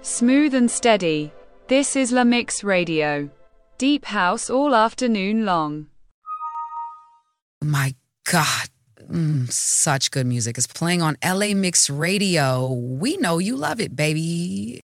Smooth and steady. This is La Mix Radio. Deep house all afternoon long. My God, such good music is playing on LA Mix Radio. We know you love it, baby.